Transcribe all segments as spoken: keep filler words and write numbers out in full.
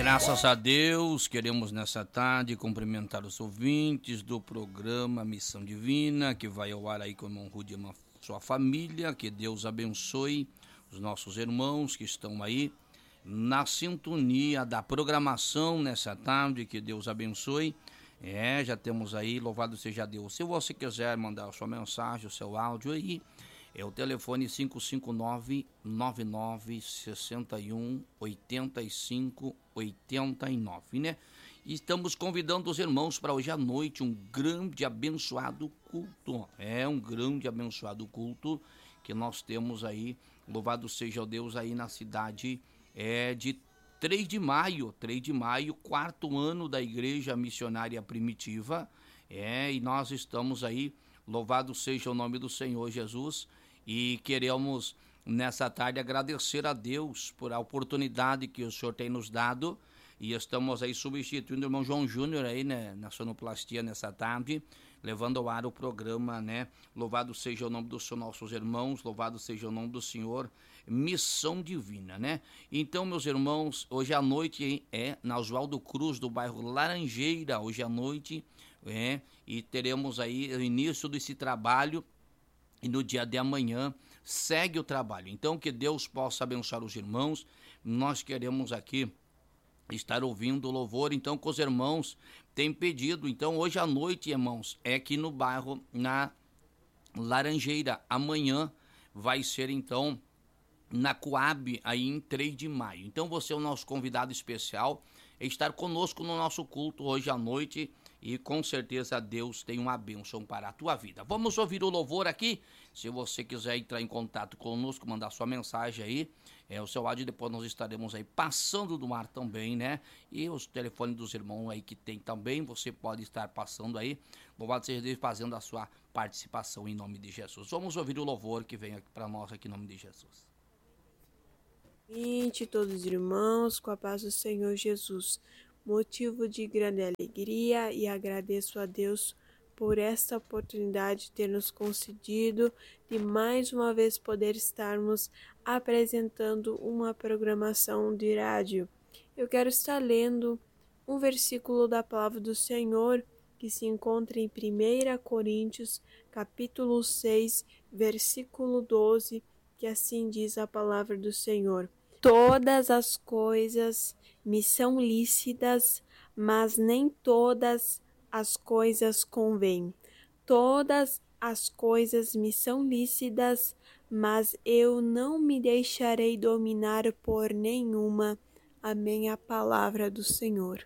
Graças a Deus, queremos nessa tarde cumprimentar os ouvintes do programa Missão Divina, que vai ao ar aí com o irmão Rude e a sua família. Que Deus abençoe os nossos irmãos que estão aí na sintonia da programação nessa tarde. Que Deus abençoe. É, já temos aí, louvado seja Deus. Se você quiser mandar a sua mensagem, o seu áudio aí, é o telefone cinco cinco nove, nove nove seis um, oito cinco oito nove, né? E estamos convidando os irmãos para hoje à noite um grande abençoado culto. É um grande abençoado culto que nós temos aí, louvado seja Deus, aí na cidade é, de três de maio, três de maio, quarto ano da Igreja Missionária Primitiva. É, e nós estamos aí, louvado seja o nome do Senhor Jesus, e queremos nessa tarde agradecer a Deus por a oportunidade que o Senhor tem nos dado, e estamos aí substituindo o irmão João Júnior aí, né, na sonoplastia nessa tarde, levando ao ar o programa, né, louvado seja o nome dos nossos irmãos, louvado seja o nome do Senhor, Missão Divina, né? Então, meus irmãos, hoje à noite é na Oswaldo Cruz, do bairro Laranjeira, hoje à noite, é, e teremos aí o início desse trabalho. E no dia de amanhã segue o trabalho. Então, que Deus possa abençoar os irmãos. Nós queremos aqui estar ouvindo o louvor, então, com os irmãos têm pedido. Então, hoje à noite, irmãos, é aqui no bairro, na Laranjeira. Amanhã vai ser, então, na Coab, aí em três de maio. Então, você é o nosso convidado especial, é estar conosco no nosso culto hoje à noite. E com certeza Deus tem uma bênção para a tua vida. Vamos ouvir o louvor aqui. Se você quiser entrar em contato conosco, mandar sua mensagem aí, é o seu áudio, depois nós estaremos aí passando do ar também, né? E os telefones dos irmãos aí que tem também, você pode estar passando aí. Louvado seja Deus, fazendo a sua participação em nome de Jesus. Vamos ouvir o louvor que vem para nós aqui em nome de Jesus. Vinde todos os irmãos, com a paz do Senhor Jesus. Motivo de grande alegria, e agradeço a Deus por esta oportunidade de ter nos concedido de mais uma vez poder estarmos apresentando uma programação de rádio. Eu quero estar lendo um versículo da palavra do Senhor que se encontra em primeira Coríntios, capítulo seis, versículo doze, que assim diz a palavra do Senhor. Todas as coisas me são lícitas, mas nem todas as coisas convêm. Todas as coisas me são lícitas, mas eu não me deixarei dominar por nenhuma. Amém, a palavra do Senhor.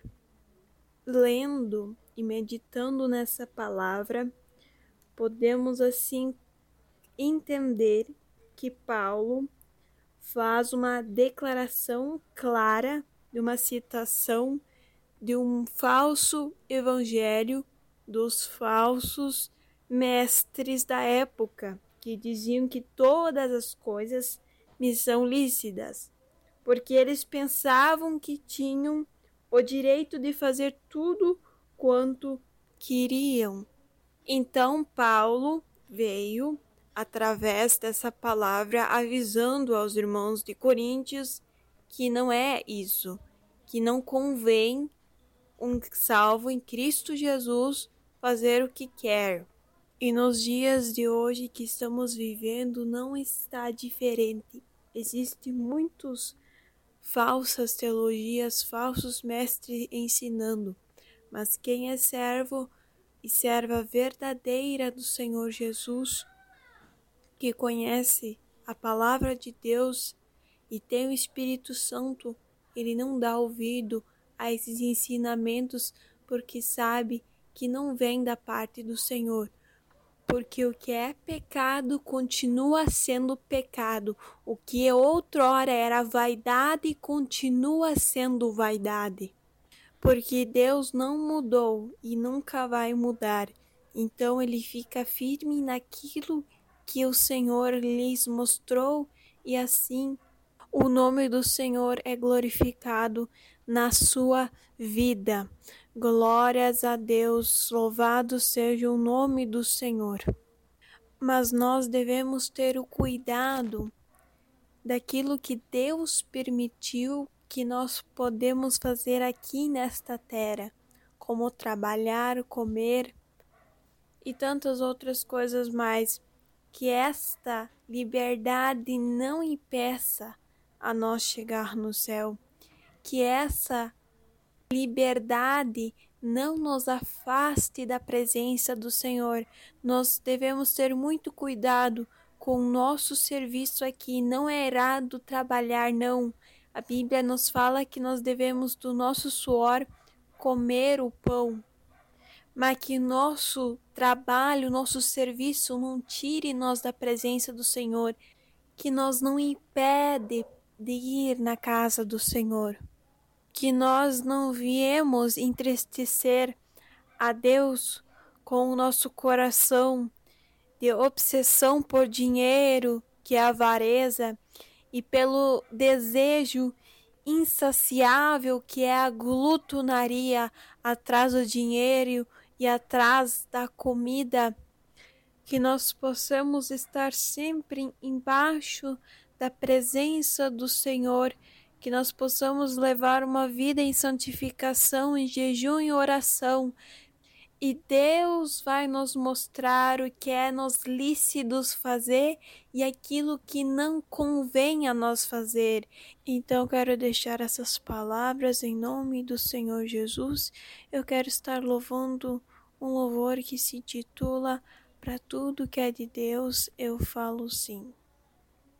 Lendo e meditando nessa palavra, podemos assim entender que Paulo faz uma declaração clara de uma citação de um falso evangelho dos falsos mestres da época, que diziam que todas as coisas me são lícitas, porque eles pensavam que tinham o direito de fazer tudo quanto queriam. Então Paulo veio através dessa palavra avisando aos irmãos de Coríntios que não é isso, que não convém um salvo em Cristo Jesus fazer o que quer. E nos dias de hoje que estamos vivendo não está diferente. Existem muitos falsas teologias, falsos mestres ensinando, mas quem é servo e serva verdadeira do Senhor Jesus, que conhece a palavra de Deus e tem o Espírito Santo, ele não dá ouvido a esses ensinamentos, porque sabe que não vem da parte do Senhor. Porque o que é pecado continua sendo pecado. O que outrora era vaidade continua sendo vaidade. Porque Deus não mudou e nunca vai mudar. Então ele fica firme naquilo que o Senhor lhes mostrou, e assim o nome do Senhor é glorificado na sua vida. Glórias a Deus, louvado seja o nome do Senhor. Mas nós devemos ter o cuidado daquilo que Deus permitiu que nós podemos fazer aqui nesta terra, como trabalhar, comer e tantas outras coisas mais. Que esta liberdade não impeça a nós chegar no céu, que essa liberdade não nos afaste da presença do Senhor. Nós devemos ter muito cuidado com o nosso serviço aqui. Não é errado trabalhar, não. A Bíblia nos fala que nós devemos do nosso suor comer o pão, mas que nosso trabalho, nosso serviço não tire nós da presença do Senhor, que nós não impede de ir na casa do Senhor, que nós não viemos entristecer a Deus com o nosso coração de obsessão por dinheiro, que é a avareza, e pelo desejo insaciável que é a glutonaria atrás do dinheiro e atrás da comida, que nós possamos estar sempre embaixo da presença do Senhor, que nós possamos levar uma vida em santificação, em jejum e oração, e Deus vai nos mostrar o que é nos lícitos fazer e aquilo que não convém a nós fazer. Então, quero deixar essas palavras em nome do Senhor Jesus. Eu quero estar louvando um louvor que se titula "Para tudo que é de Deus, eu falo sim".